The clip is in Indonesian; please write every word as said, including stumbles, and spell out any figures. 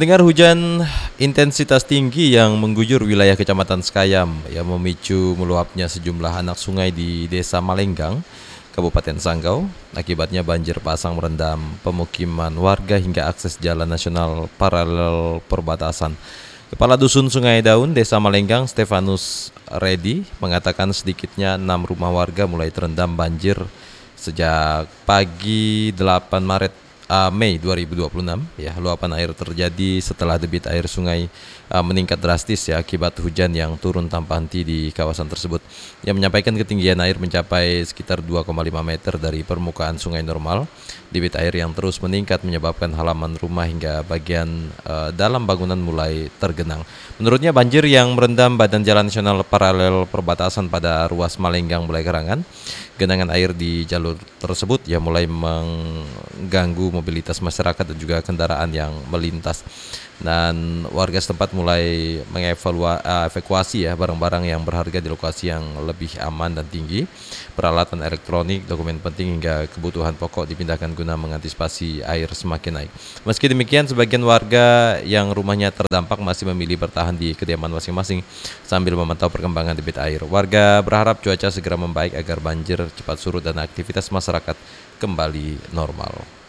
Pendengar, hujan intensitas tinggi yang mengguyur wilayah Kecamatan Sekayam yang memicu meluapnya sejumlah anak sungai di Desa Malenggang, Kabupaten Sanggau. Akibatnya banjir pasang merendam pemukiman warga hingga akses jalan nasional paralel perbatasan. Kepala Dusun Sungai Daun, Desa Malenggang, Stefanus Redi, mengatakan sedikitnya enam rumah warga mulai terendam banjir sejak pagi delapan Maret uh, Mei dua ribu dua puluh enam. Ya, luapan air terjadi setelah debit air sungai uh, meningkat drastis ya akibat hujan yang turun tanpa henti di kawasan tersebut. Yang menyampaikan ketinggian air mencapai sekitar dua koma lima meter dari permukaan sungai normal. Debit air yang terus meningkat menyebabkan halaman rumah hingga bagian uh, dalam bangunan mulai tergenang. Menurutnya, banjir yang merendam badan jalan nasional paralel perbatasan pada ruas Malenggang mulai Karangan. Genangan air di jalur tersebut ya mulai mengganggu mobilitas masyarakat dan juga kendaraan yang melintas. Dan warga setempat mulai mengevaluasi ya barang-barang yang berharga di lokasi yang lebih aman dan tinggi. Peralatan elektronik, dokumen penting hingga kebutuhan pokok dipindahkan guna mengantisipasi air semakin naik. Meski demikian, sebagian warga yang rumahnya terdampak masih memilih bertahan di kediaman masing-masing sambil memantau perkembangan debit air. Warga berharap cuaca segera membaik agar banjir cepat surut dan aktivitas masyarakat kembali normal.